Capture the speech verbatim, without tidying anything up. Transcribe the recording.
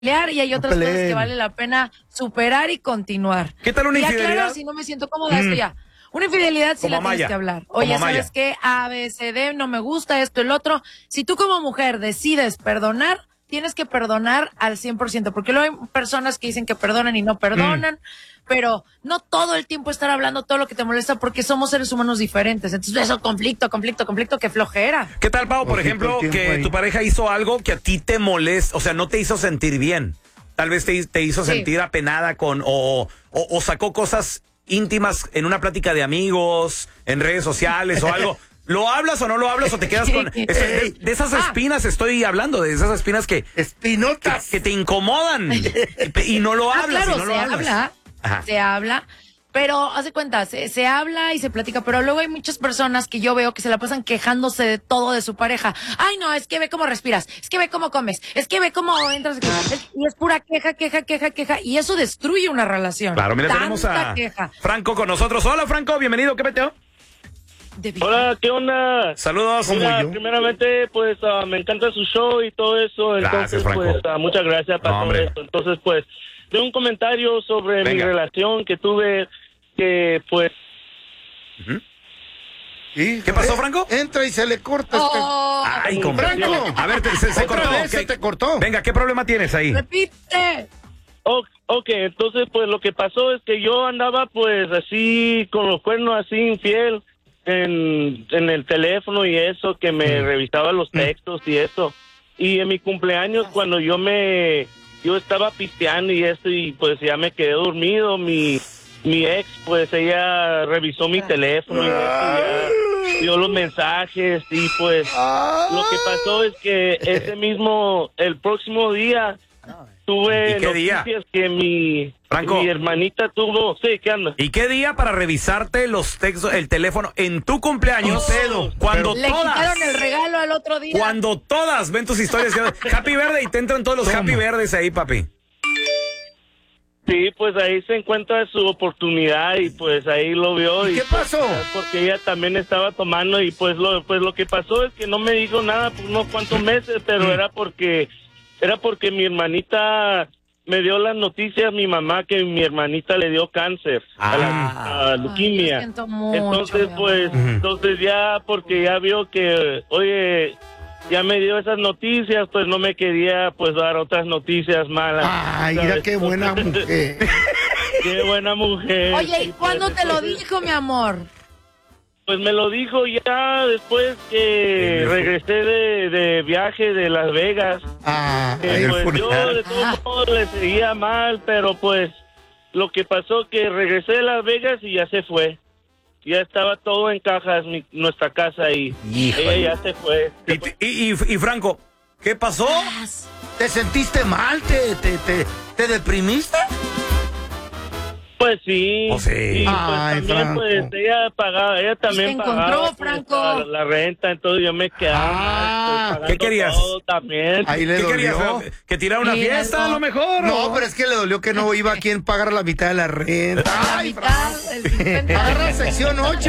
y hay otras cosas que vale la pena superar y continuar. ¿Qué tal una y infidelidad? Claro, si no me siento cómoda, mm. esto ya. Una infidelidad sí como la Maya. tienes que hablar. Oye, ¿sabes qué? A, B, C, D, no me gusta esto, el otro. Si tú como mujer decides perdonar, tienes que perdonar al cien por ciento, porque luego hay personas que dicen que perdonan y no perdonan, mm. pero no todo el tiempo estar hablando todo lo que te molesta, porque somos seres humanos diferentes. Entonces eso, conflicto, conflicto, conflicto, qué flojera. ¿Qué tal, Pau, por ejemplo, que ahí. tu pareja hizo algo que a ti te molesta, o sea, no te hizo sentir bien? Tal vez te, te hizo sí. sentir apenada con, o, o, o sacó cosas íntimas en una plática de amigos, en redes sociales o algo. ¿Lo hablas o no lo hablas o te quedas con... Es, de, de esas espinas estoy hablando, de esas espinas que... Espinotas. Que, que te incomodan y, y no lo ah, hablas. Claro, y no se lo hablas. habla, Ajá. se habla, pero haz de cuenta, se, se habla y se platica, pero luego hay muchas personas que yo veo que se la pasan quejándose de todo de su pareja. Ay, no, es que ve cómo respiras, es que ve cómo comes, es que ve cómo entras, es, y es pura queja, queja, queja, queja, y eso destruye una relación. Claro, mira, Tanta tenemos a queja. Franco con nosotros. Hola, Franco, bienvenido, ¿qué peteo? Hola, ¿qué onda? Saludos. Mira, primeramente, pues, uh, me encanta su show y todo eso. Entonces, gracias, pues, uh, muchas gracias para no, todo hombre. esto. Entonces, pues, de un comentario sobre Venga. mi relación que tuve, que, pues... Uh-huh. ¿Y? ¿Qué pasó, Franco? Entra y se le corta. Oh, este... Ay, con Franco. A ver, te, se, se Otra cortó. vez se te cortó. Venga, ¿qué problema tienes ahí? Repite. Oh, ok, entonces, pues, lo que pasó es que yo andaba, pues, así, con los cuernos así, infiel. En, en el teléfono y eso, que me mm. revisaba los textos y eso. Y en mi cumpleaños, cuando yo me... Yo estaba pisteando y eso, y pues ya me quedé dormido. Mi, mi ex, pues ella revisó mi teléfono y eso, ya dio los mensajes. Y pues lo que pasó es que ese mismo, el próximo día... Tuve noticias día? que mi, Franco, mi hermanita tuvo... Sí, ¿qué anda? ¿Y qué día para revisarte los textos, el teléfono en tu cumpleaños? Oh, pedo, cuando le todas... Le quitaron el regalo al otro día. Cuando todas ven tus historias, Happy Verde, y te entran todos los Toma. Happy Verdes ahí, papi. Sí, pues ahí se encuentra su oportunidad y pues ahí lo vio. ¿Y, y qué pasó? Pues, porque ella también estaba tomando y pues lo, pues lo que pasó es que no me dijo nada por unos cuantos meses, pero mm. era porque... Era porque mi hermanita me dio las noticias, mi mamá, que mi hermanita le dio cáncer, ah. a la a leuquimia. Ay, mucho, entonces, pues, uh-huh. entonces ya, porque ya vio que, oye, ya me dio esas noticias, pues no me quería, pues, dar otras noticias malas. Ay, ¿sabes? Mira qué buena mujer. Qué buena mujer. Oye, ¿y cuándo te lo dijo, mi amor? Pues me lo dijo ya después que regresé de, de viaje de Las Vegas. Ah, eh, pues yo de todos modos le seguía mal, pero pues lo que pasó que regresé de Las Vegas y ya se fue. Ya estaba todo en cajas, mi, nuestra casa y Híjole. ella ya se fue. Se y, fue. Y, y, y Franco, ¿qué pasó? ¿Te sentiste mal? ¿Te, te, te, te deprimiste? Pues sí, oh, sí. y pues Ay, también Franco. pues ella pagaba, ella también te pagaba encontró, pues, Franco. la, la renta, entonces yo me quedaba Ah, pues, ¿qué querías? todo también. Ahí le ¿Qué dolió. querías? ¿Que tirara una Sí, fiesta algo. a lo mejor? No, o? pero es que le dolió que no iba a quien pagar la mitad de la renta. La Ay, mitad, el cincuenta. Agarra sección ocho.